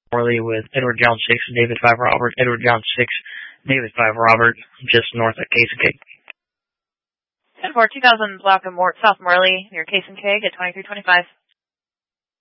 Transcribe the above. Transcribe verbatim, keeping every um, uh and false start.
Morley with Edward John six, David five Robert, Edward John six, David five Robert, just north of Case and Cake. ten four, two thousand block of Mort, South Morley, near Case and Cake at twenty-three twenty-five.